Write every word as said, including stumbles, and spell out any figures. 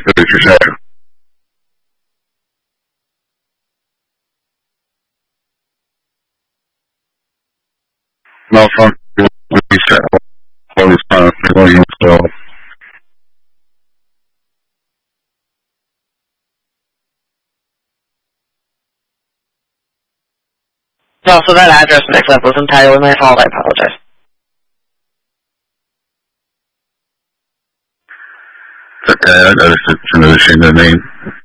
what you're saying. No, from reset. All this time, Williams, so. No, so that address mix-up was entirely my fault. I apologize. Okay, I gotta finishing the name.